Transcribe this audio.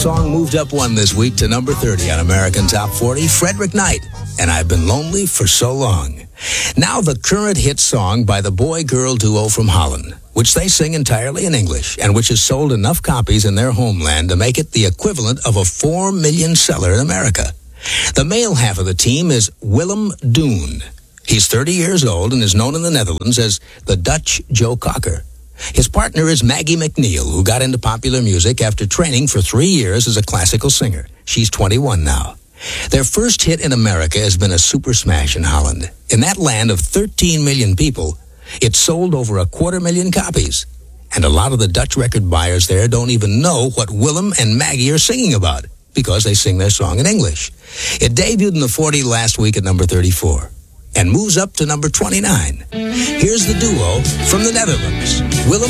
song moved up one this week to number 30 on American Top 40, Frederick Knight, and I've Been Lonely for So Long. Now the current hit song by the boy-girl duo from Holland, which they sing entirely in English, and which has sold enough copies in their homeland to make it the equivalent of a 4 million seller in America. The male half of the team is Willem Doon. He's 30 years old and is known in the Netherlands as the Dutch Joe Cocker. His partner is Maggie McNeil, who got into popular music after training for 3 years as a classical singer. She's 21 now. Their first hit in America has been a super smash in Holland. In that land of 13 million people, it sold over 250,000 copies. And a lot of the Dutch record buyers there don't even know what Willem and Maggie are singing about, because they sing their song in English. It debuted in the 40 last week at number 34. And moves up to number 29. Here's the duo from the Netherlands, Willem